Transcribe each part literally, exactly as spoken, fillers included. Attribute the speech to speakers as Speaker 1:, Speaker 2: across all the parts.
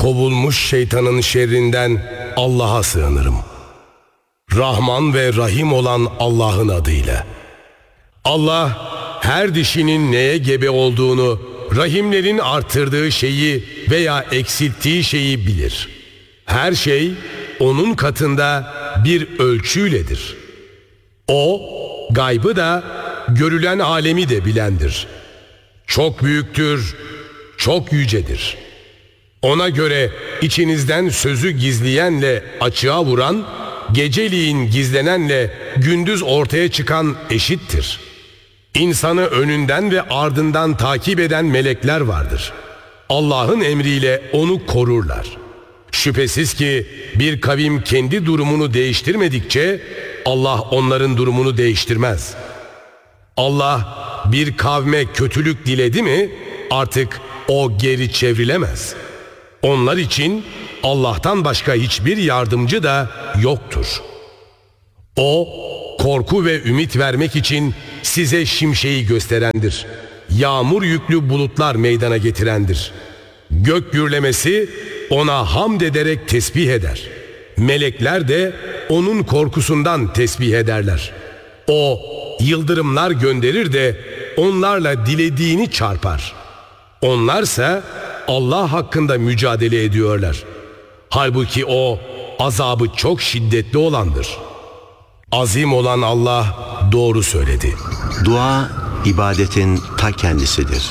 Speaker 1: kovulmuş şeytanın şerrinden Allah'a sığınırım. Rahman ve Rahim olan Allah'ın adıyla. Allah her dişinin neye gebe olduğunu, rahimlerin artırdığı şeyi veya eksilttiği şeyi bilir. Her şey onun katında bir ölçüyledir. O, gaybı da, görülen alemi de bilendir. Çok büyüktür, çok yücedir. Ona göre içinizden sözü gizleyenle açığa vuran, geceliğin gizlenenle gündüz ortaya çıkan eşittir. İnsanı önünden ve ardından takip eden melekler vardır. Allah'ın emriyle onu korurlar. Şüphesiz ki bir kavim kendi durumunu değiştirmedikçe Allah onların durumunu değiştirmez. Allah bir kavme kötülük diledi mi artık o geri çevrilemez. Onlar için Allah'tan başka hiçbir yardımcı da yoktur. O, korku ve ümit vermek için size şimşeği gösterendir. Yağmur yüklü bulutlar meydana getirendir. Gök gürlemesi ona hamd ederek tesbih eder. Melekler de onun korkusundan tesbih ederler. O, yıldırımlar gönderir de onlarla dilediğini çarpar. Onlarsa Allah hakkında mücadele ediyorlar. Halbuki o azabı çok şiddetli olandır. Azim olan Allah doğru söyledi.
Speaker 2: Dua, ibadetin ta kendisidir.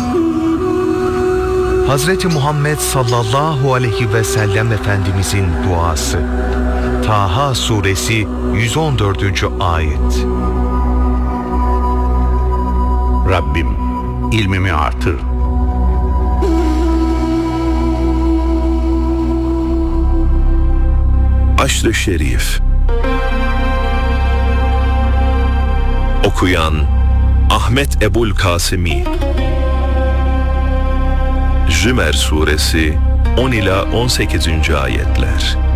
Speaker 3: Hazreti Muhammed sallallahu aleyhi ve sellem Efendimizin duası. Taha suresi yüz on dördüncü ayet.
Speaker 4: Rabbim, ilmimi artır. Aşr-ı Şerif. Okuyan Ahmet Ebul Kasimi. Zümer suresi on ila on sekizinci ayetler.